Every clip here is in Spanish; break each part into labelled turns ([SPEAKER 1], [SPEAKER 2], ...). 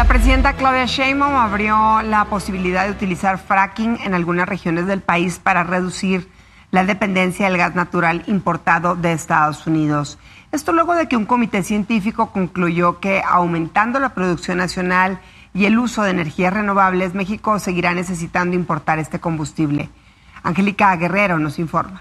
[SPEAKER 1] presidenta Claudia Sheinbaum abrió la posibilidad de utilizar fracking en algunas regiones del país para reducir la dependencia del gas natural importado de Estados Unidos. Esto luego de que un comité científico concluyó que aumentando la producción nacional y el uso de energías renovables, México seguirá necesitando importar este combustible. Angélica Guerrero nos informa.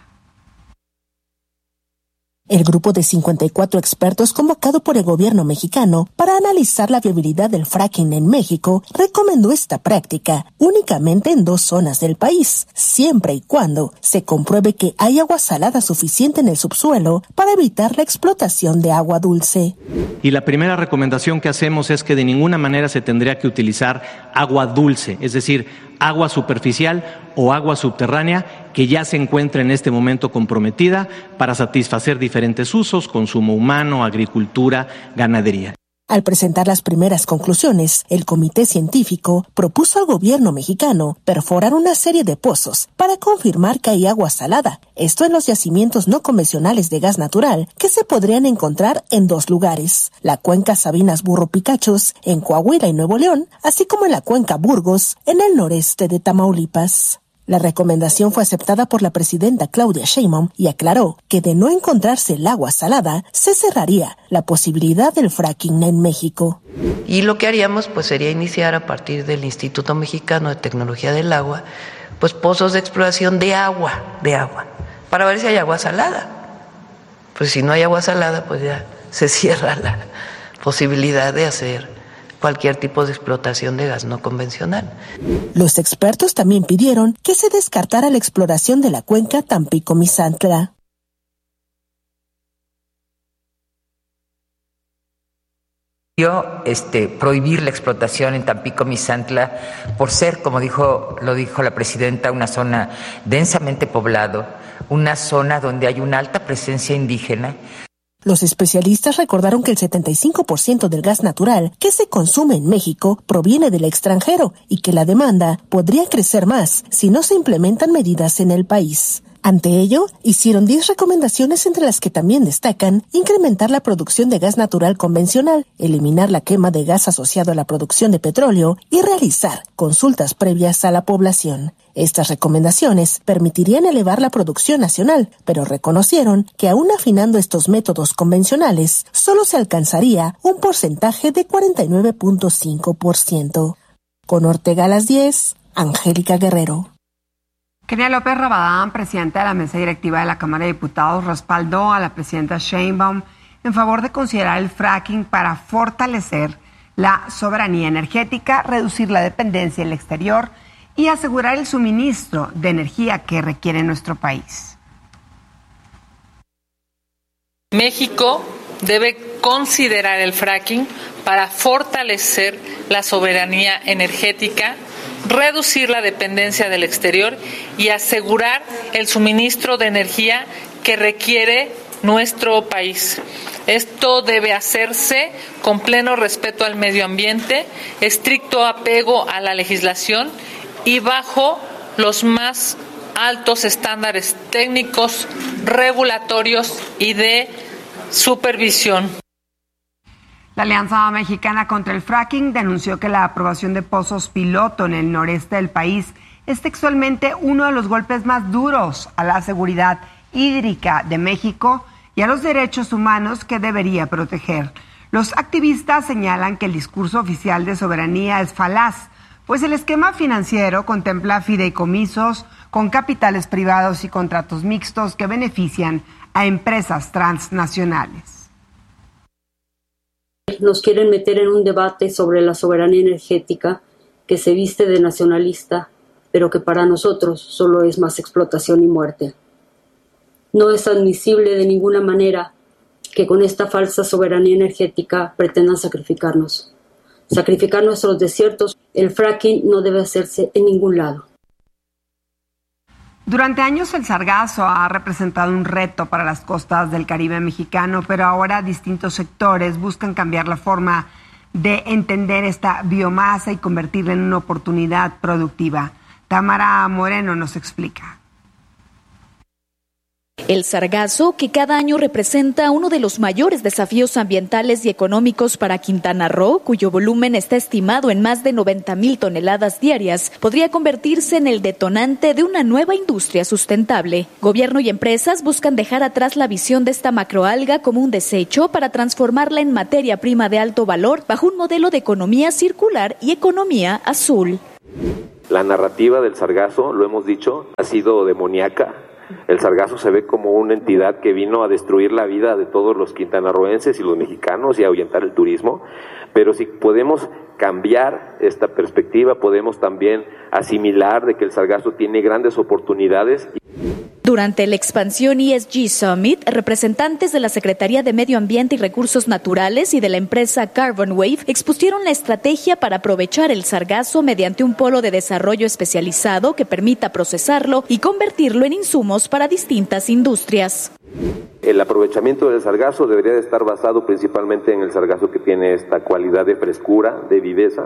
[SPEAKER 2] El grupo de 54 expertos convocado por el gobierno mexicano para analizar la viabilidad del fracking en México recomendó esta práctica únicamente en 2 zonas del país, siempre y cuando se compruebe que hay agua salada suficiente en el subsuelo para evitar la explotación de agua dulce.
[SPEAKER 3] Y la primera recomendación que hacemos es que de ninguna manera se tendría que utilizar agua dulce, es decir, agua superficial o agua subterránea que ya se encuentra en este momento comprometida para satisfacer diferentes usos, consumo humano, agricultura, ganadería.
[SPEAKER 2] Al presentar las primeras conclusiones, el comité científico propuso al gobierno mexicano perforar una serie de pozos para confirmar que hay agua salada, esto en los yacimientos no convencionales de gas natural que se podrían encontrar en 2 lugares, la cuenca Sabinas Burro Picachos en Coahuila y Nuevo León, así como en la cuenca Burgos en el noreste de Tamaulipas. La recomendación fue aceptada por la presidenta Claudia Sheinbaum y aclaró que de no encontrarse el agua salada, se cerraría la posibilidad del fracking en México.
[SPEAKER 4] Y lo que haríamos pues sería iniciar a partir del Instituto Mexicano de Tecnología del Agua, pues pozos de exploración de agua, para ver si hay agua salada. Pues si no hay agua salada, pues ya se cierra la posibilidad de hacer cualquier tipo de explotación de gas no convencional.
[SPEAKER 2] Los expertos también pidieron que se descartara la exploración de la cuenca Tampico-Misantla.
[SPEAKER 5] Prohibir la explotación en Tampico-Misantla por ser, como lo dijo la presidenta, una zona densamente poblado, una zona donde hay una alta presencia indígena.
[SPEAKER 2] Los especialistas recordaron que el 75% del gas natural que se consume en México proviene del extranjero y que la demanda podría crecer más si no se implementan medidas en el país. Ante ello, hicieron 10 recomendaciones entre las que también destacan incrementar la producción de gas natural convencional, eliminar la quema de gas asociado a la producción de petróleo y realizar consultas previas a la población. Estas recomendaciones permitirían elevar la producción nacional, pero reconocieron que aún afinando estos métodos convencionales, solo se alcanzaría un porcentaje de 49.5%. Con Ortega a las 10, Angélica Guerrero.
[SPEAKER 1] Kenia López Rabadán, presidenta de la mesa directiva de la Cámara de Diputados, respaldó a la presidenta Sheinbaum en favor de considerar el fracking para fortalecer la soberanía energética, reducir la dependencia del exterior y asegurar el suministro de energía que requiere nuestro país.
[SPEAKER 6] México debe considerar el fracking para fortalecer la soberanía energética, reducir la dependencia del exterior y asegurar el suministro de energía que requiere nuestro país. Esto debe hacerse con pleno respeto al medio ambiente, estricto apego a la legislación y bajo los más altos estándares técnicos, regulatorios y de supervisión.
[SPEAKER 1] La Alianza Mexicana contra el Fracking denunció que la aprobación de pozos piloto en el noreste del país es textualmente uno de los golpes más duros a la seguridad hídrica de México y a los derechos humanos que debería proteger. Los activistas señalan que el discurso oficial de soberanía es falaz, pues el esquema financiero contempla fideicomisos con capitales privados y contratos mixtos que benefician a empresas transnacionales.
[SPEAKER 7] Nos quieren meter en un debate sobre la soberanía energética que se viste de nacionalista, pero que para nosotros solo es más explotación y muerte. No es admisible de ninguna manera que con esta falsa soberanía energética pretendan sacrificar nuestros desiertos. El fracking no debe hacerse en ningún lado.
[SPEAKER 1] Durante años el sargazo ha representado un reto para las costas del Caribe mexicano, pero ahora distintos sectores buscan cambiar la forma de entender esta biomasa y convertirla en una oportunidad productiva. Tamara Moreno nos explica.
[SPEAKER 8] El sargazo, que cada año representa uno de los mayores desafíos ambientales y económicos para Quintana Roo, cuyo volumen está estimado en más de 90,000 toneladas diarias, podría convertirse en el detonante de una nueva industria sustentable. Gobierno y empresas buscan dejar atrás la visión de esta macroalga como un desecho para transformarla en materia prima de alto valor bajo un modelo de economía circular y economía azul.
[SPEAKER 9] La narrativa del sargazo, lo hemos dicho, ha sido demoníaca. El sargazo se ve como una entidad que vino a destruir la vida de todos los quintanarroenses y los mexicanos y a ahuyentar el turismo, pero si podemos cambiar esta perspectiva, podemos también asimilar de que el sargazo tiene grandes oportunidades.
[SPEAKER 8] Durante la Expansión ESG Summit, representantes de la Secretaría de Medio Ambiente y Recursos Naturales y de la empresa Carbon Wave expusieron la estrategia para aprovechar el sargazo mediante un polo de desarrollo especializado que permita procesarlo y convertirlo en insumos para distintas industrias.
[SPEAKER 9] El aprovechamiento del sargazo debería de estar basado principalmente en el sargazo que tiene esta cualidad de frescura, de viveza,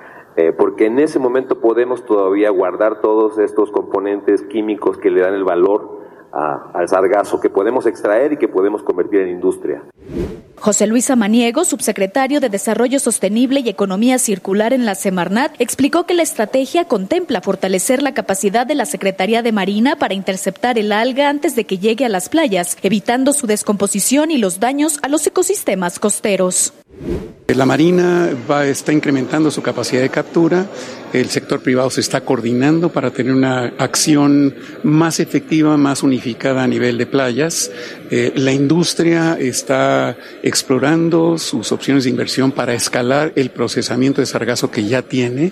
[SPEAKER 9] porque en ese momento podemos todavía guardar todos estos componentes químicos que le dan el valor al sargazo, que podemos extraer y que podemos convertir en industria.
[SPEAKER 8] José Luis Samaniego, subsecretario de Desarrollo Sostenible y Economía Circular en la Semarnat, explicó que la estrategia contempla fortalecer la capacidad de la Secretaría de Marina para interceptar el alga antes de que llegue a las playas, evitando su descomposición y los daños a los ecosistemas costeros.
[SPEAKER 10] La Marina está incrementando su capacidad de captura, el sector privado se está coordinando para tener una acción más efectiva, más unificada a nivel de playas. La industria está explorando sus opciones de inversión para escalar el procesamiento de sargazo que ya tiene.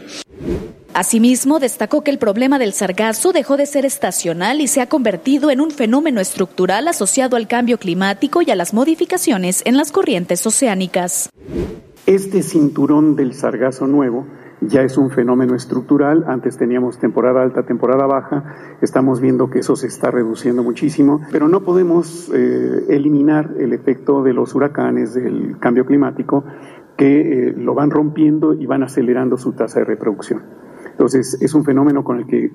[SPEAKER 8] Asimismo, destacó que el problema del sargazo dejó de ser estacional y se ha convertido en un fenómeno estructural asociado al cambio climático y a las modificaciones en las corrientes oceánicas.
[SPEAKER 10] Este cinturón del sargazo nuevo ya es un fenómeno estructural. Antes teníamos temporada alta, temporada baja. Estamos viendo que eso se está reduciendo muchísimo, pero no podemos eliminar el efecto de los huracanes, del cambio climático, que lo van rompiendo y van acelerando su tasa de reproducción. Entonces, es un fenómeno con el que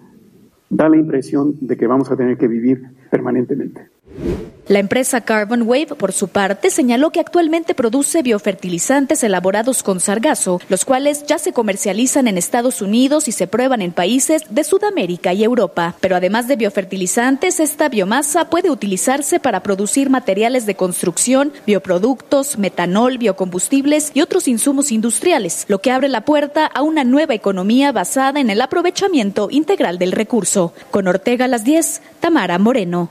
[SPEAKER 10] da la impresión de que vamos a tener que vivir permanentemente.
[SPEAKER 8] La empresa Carbon Wave, por su parte, señaló que actualmente produce biofertilizantes elaborados con sargazo, los cuales ya se comercializan en Estados Unidos y se prueban en países de Sudamérica y Europa. Pero además de biofertilizantes, esta biomasa puede utilizarse para producir materiales de construcción, bioproductos, metanol, biocombustibles y otros insumos industriales, lo que abre la puerta a una nueva economía basada en el aprovechamiento integral del recurso. Con Ortega a las 10, Tamara Moreno.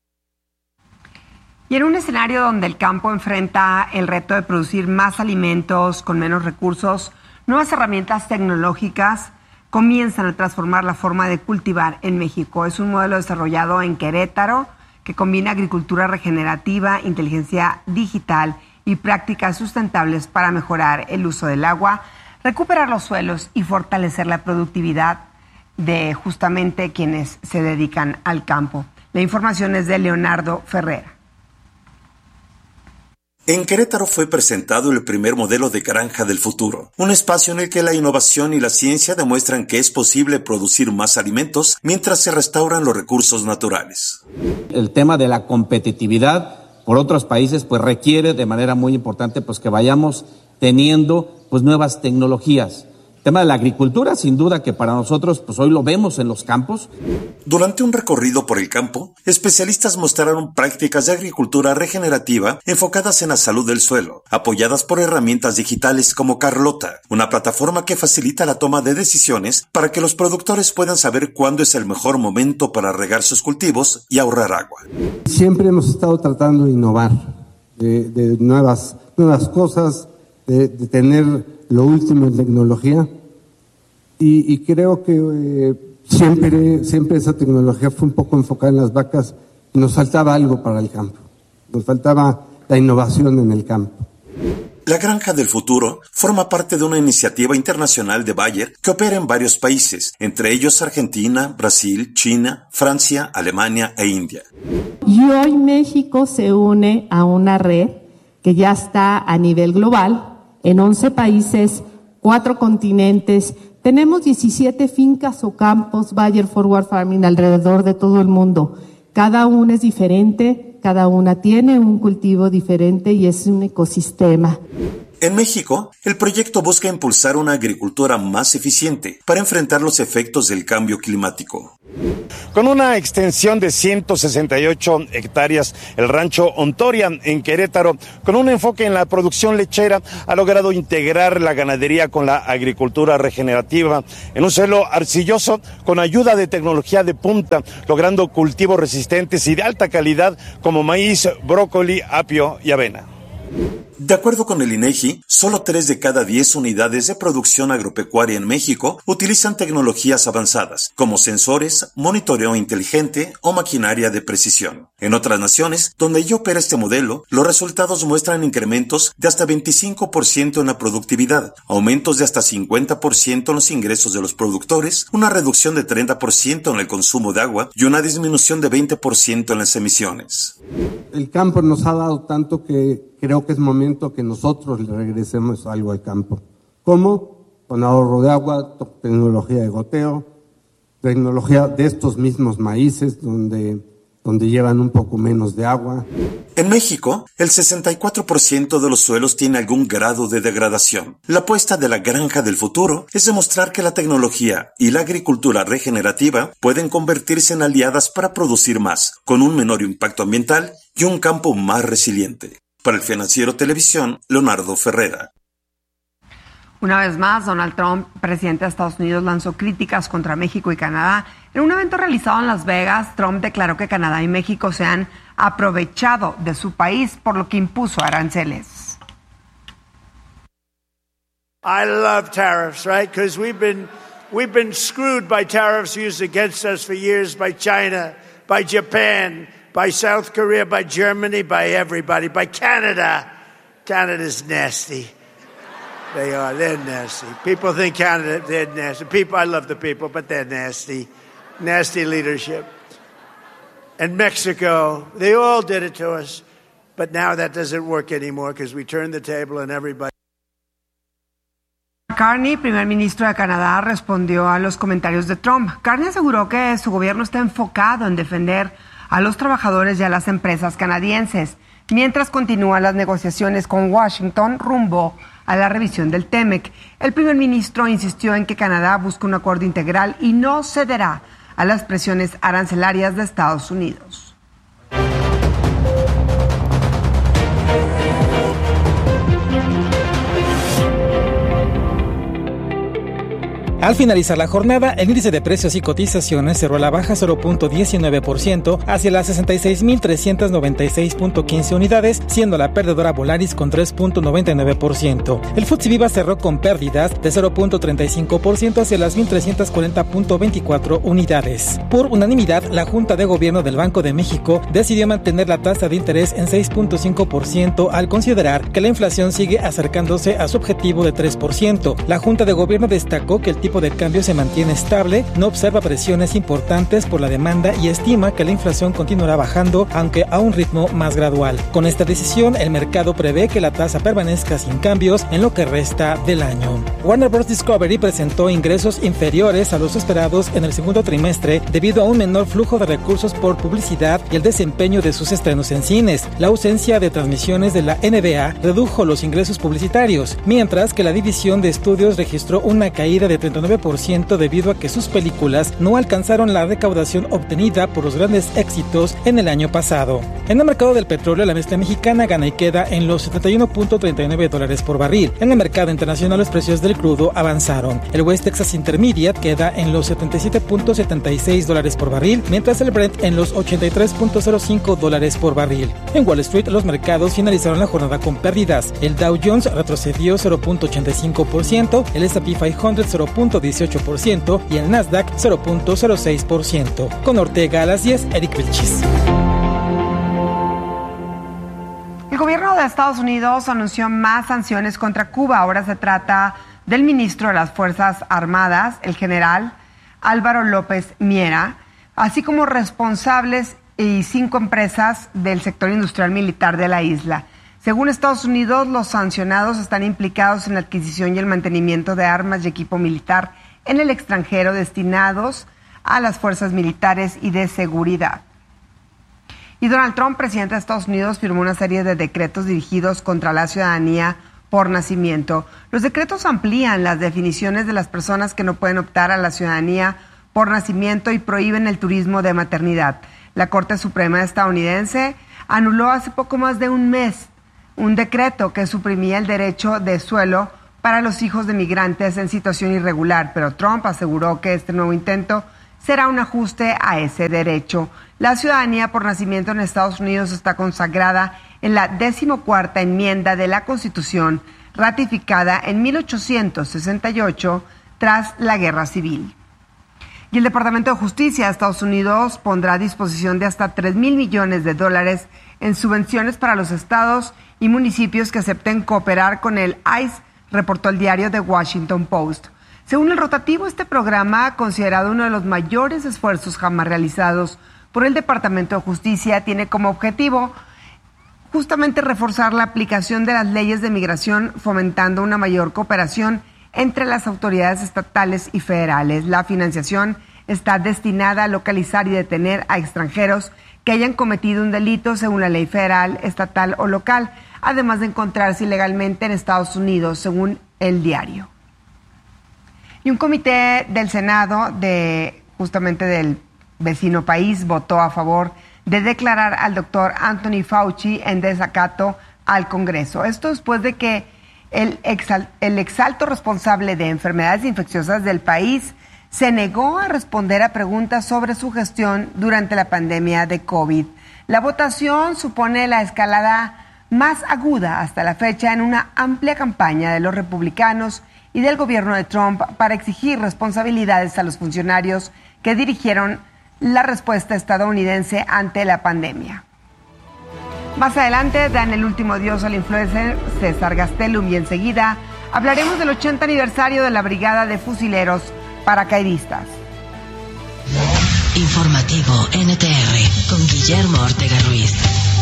[SPEAKER 1] Y en un escenario donde el campo enfrenta el reto de producir más alimentos con menos recursos, nuevas herramientas tecnológicas comienzan a transformar la forma de cultivar en México. Es un modelo desarrollado en Querétaro que combina agricultura regenerativa, inteligencia digital y prácticas sustentables para mejorar el uso del agua, recuperar los suelos y fortalecer la productividad de justamente quienes se dedican al campo. La información es de Leonardo Ferrera.
[SPEAKER 11] En Querétaro fue presentado el primer modelo de granja del futuro, un espacio en el que la innovación y la ciencia demuestran que es posible producir más alimentos mientras se restauran los recursos naturales.
[SPEAKER 12] El tema de la competitividad por otros países pues requiere de manera muy importante pues que vayamos teniendo pues nuevas tecnologías. El tema de la agricultura, sin duda que para nosotros, pues hoy lo vemos en los campos.
[SPEAKER 11] Durante un recorrido por el campo, especialistas mostraron prácticas de agricultura regenerativa enfocadas en la salud del suelo, apoyadas por herramientas digitales como Carlota, una plataforma que facilita la toma de decisiones para que los productores puedan saber cuándo es el mejor momento para regar sus cultivos y ahorrar agua.
[SPEAKER 13] Siempre hemos estado tratando de innovar, de nuevas cosas, de tener lo último en tecnología y creo que siempre esa tecnología fue un poco enfocada en las vacas y nos faltaba algo para el campo, nos faltaba la innovación en el campo.
[SPEAKER 11] La Granja del Futuro forma parte de una iniciativa internacional de Bayer que opera en varios países, entre ellos Argentina, Brasil, China, Francia, Alemania e India.
[SPEAKER 14] Y hoy México se une a una red que ya está a nivel global, en 11 países, 4 continentes. Tenemos 17 fincas o campos Bayer Forward Farming alrededor de todo el mundo Cada una es diferente, cada una tiene un cultivo diferente y es un ecosistema.
[SPEAKER 11] En México, el proyecto busca impulsar una agricultura más eficiente para enfrentar los efectos del cambio climático.
[SPEAKER 15] Con una extensión de 168 hectáreas, el rancho Ontoria en Querétaro, con un enfoque en la producción lechera, ha logrado integrar la ganadería con la agricultura regenerativa en un suelo arcilloso con ayuda de tecnología de punta, logrando cultivos resistentes y de alta calidad como maíz, brócoli, apio y avena.
[SPEAKER 11] De acuerdo con el INEGI, solo 3 de cada 10 unidades de producción agropecuaria en México utilizan tecnologías avanzadas, como sensores, monitoreo inteligente o maquinaria de precisión. En otras naciones, donde ya opera este modelo, los resultados muestran incrementos de hasta 25% en la productividad, aumentos de hasta 50% en los ingresos de los productores, una reducción de 30% en el consumo de agua y una disminución de 20% en las emisiones.
[SPEAKER 13] El campo nos ha dado tanto que creo que es momento que nosotros le regresemos algo al campo. ¿Cómo? Con ahorro de agua, tecnología de goteo, tecnología de estos mismos maíces donde llevan un poco menos de agua.
[SPEAKER 11] En México, el 64% de los suelos tiene algún grado de degradación. La apuesta de la granja del futuro es demostrar que la tecnología y la agricultura regenerativa pueden convertirse en aliadas para producir más, con un menor impacto ambiental y un campo más resiliente. Para el Financiero Televisión, Leonardo Ferrera.
[SPEAKER 1] Una vez más, Donald Trump, presidente de Estados Unidos, lanzó críticas contra México y Canadá. En un evento realizado en Las Vegas, Trump declaró que Canadá y México se han aprovechado de su país, por lo que impuso aranceles.
[SPEAKER 16] I love tariffs, right? Because we've been screwed by tariffs used against us for years by China, by Japan, by South Korea, by Germany, by everybody, by Canada. Canada's nasty. They are. They're nasty. People think Canada, they're nasty. I love the people, but they're nasty. Nasty leadership. And Mexico, they all did it to us. But now that doesn't work anymore because we turned the table and everybody.
[SPEAKER 1] Carney, primer ministro de Canadá, respondió a los comentarios de Trump. Carney aseguró que su gobierno está enfocado en defender a los trabajadores y a las empresas canadienses, mientras continúan las negociaciones con Washington rumbo a la revisión del TEMEC. El primer ministro insistió en que Canadá busca un acuerdo integral y no cederá a las presiones arancelarias de Estados Unidos.
[SPEAKER 17] Al finalizar la jornada, el índice de precios y cotizaciones cerró a la baja 0.19% hacia las 66.396.15 unidades, siendo la perdedora Volaris con 3.99%. El FTSE Viva cerró con pérdidas de 0.35% hacia las 1.340.24 unidades. Por unanimidad, la Junta de Gobierno del Banco de México decidió mantener la tasa de interés en 6.5% al considerar que la inflación sigue acercándose a su objetivo de 3%. La Junta de Gobierno destacó que el tipo de cambio se mantiene estable, no observa presiones importantes por la demanda y estima que la inflación continuará bajando, aunque a un ritmo más gradual. Con esta decisión, el mercado prevé que la tasa permanezca sin cambios en lo que resta del año. Warner Bros. Discovery presentó ingresos inferiores a los esperados en el segundo trimestre debido a un menor flujo de recursos por publicidad y el desempeño de sus estrenos en cines. La ausencia de transmisiones de la NBA redujo los ingresos publicitarios, mientras que la división de estudios registró una caída de 39% debido a que sus películas no alcanzaron la recaudación obtenida por los grandes éxitos en el año pasado. En el mercado del petróleo, la mezcla mexicana gana y queda en los $71.39 por barril. En el mercado internacional, los precios del crudo avanzaron. El West Texas Intermediate queda en los $77.76 por barril, mientras el Brent en los $83.05 por barril. En Wall Street, los mercados finalizaron la jornada con pérdidas. El Dow Jones retrocedió 0.85%, el S&P 500 0.18% y el Nasdaq 0.06%. Con Ortega a las 10, Eric Vilchis.
[SPEAKER 1] El gobierno de Estados Unidos anunció más sanciones contra Cuba. Ahora se trata del ministro de las Fuerzas Armadas, el general Álvaro López Miera, así como responsables y 5 empresas del sector industrial militar de la isla. Según Estados Unidos, los sancionados están implicados en la adquisición y el mantenimiento de armas y equipo militar en el extranjero destinados a las fuerzas militares y de seguridad. Y Donald Trump, presidente de Estados Unidos, firmó una serie de decretos dirigidos contra la ciudadanía por nacimiento. Los decretos amplían las definiciones de las personas que no pueden optar a la ciudadanía por nacimiento y prohíben el turismo de maternidad. La Corte Suprema estadounidense anuló hace poco más de un mes un decreto que suprimía el derecho de suelo para los hijos de migrantes en situación irregular, pero Trump aseguró que este nuevo intento será un ajuste a ese derecho. La ciudadanía por nacimiento en Estados Unidos está consagrada en la 14ª enmienda de la Constitución, ratificada en 1868 tras la Guerra Civil. Y el Departamento de Justicia de Estados Unidos pondrá a disposición de hasta $3,000 millones en subvenciones para los estados y municipios que acepten cooperar con el ICE, reportó el diario The Washington Post. Según el rotativo, este programa, considerado uno de los mayores esfuerzos jamás realizados por el Departamento de Justicia, tiene como objetivo justamente reforzar la aplicación de las leyes de migración, fomentando una mayor cooperación entre las autoridades estatales y federales. La financiación está destinada a localizar y detener a extranjeros que hayan cometido un delito según la ley federal, estatal o local, además de encontrarse ilegalmente en Estados Unidos, según el diario. Y un comité del Senado justamente del vecino país votó a favor de declarar al doctor Anthony Fauci en desacato al Congreso. Esto después de que el exalto responsable de enfermedades infecciosas del país se negó a responder a preguntas sobre su gestión durante la pandemia de COVID. La votación supone la escalada más aguda hasta la fecha en una amplia campaña de los republicanos y del gobierno de Trump para exigir responsabilidades a los funcionarios que dirigieron la respuesta estadounidense ante la pandemia. Más adelante dan el último adiós al influencer César Gastelum y enseguida hablaremos del 80 aniversario de la Brigada de Fusileros Paracaidistas.
[SPEAKER 18] Informativo NTR con Guillermo Ortega Ruiz.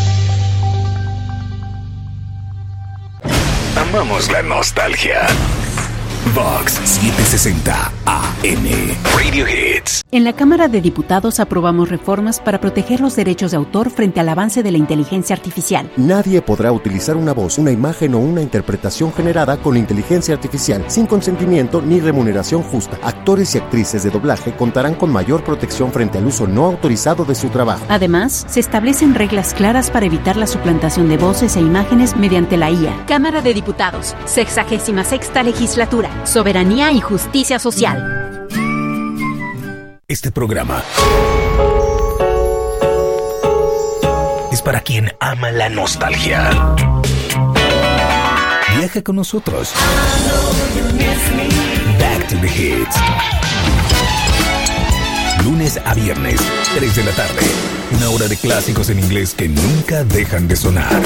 [SPEAKER 19] Amamos la nostalgia. Vox 760 AM. Radio Hits.
[SPEAKER 20] En la Cámara de Diputados aprobamos reformas para proteger los derechos de autor frente al avance de la inteligencia artificial.
[SPEAKER 21] Nadie podrá utilizar una voz, una imagen o una interpretación generada con inteligencia artificial sin consentimiento ni remuneración justa. Actores y actrices de doblaje contarán con mayor protección frente al uso no autorizado de su trabajo.
[SPEAKER 20] Además, se establecen reglas claras para evitar la suplantación de voces e imágenes mediante la IA.
[SPEAKER 22] Cámara de Diputados, 66ª Legislatura. Soberanía y justicia social.
[SPEAKER 19] Este programa es para quien ama la nostalgia. Viaja con nosotros. Back to the Hits. Lunes a viernes, 3 de la tarde. Una hora de clásicos en inglés que nunca dejan de sonar.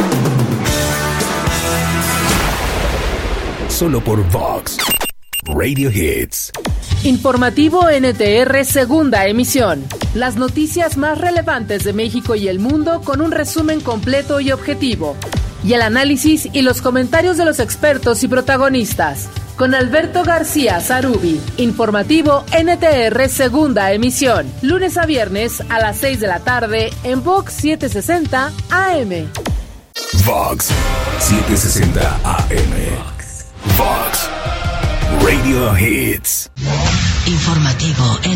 [SPEAKER 19] Solo por Vox Radio Hits.
[SPEAKER 23] Informativo NTR, segunda emisión. Las noticias más relevantes de México y el mundo con un resumen completo y objetivo. Y el análisis y los comentarios de los expertos y protagonistas. Con Alberto García Zarubi. Informativo NTR, segunda emisión. Lunes a viernes a las 6 de la tarde en Vox 760 AM.
[SPEAKER 19] Vox 760 AM. Vox Radio Hits.
[SPEAKER 18] Informativo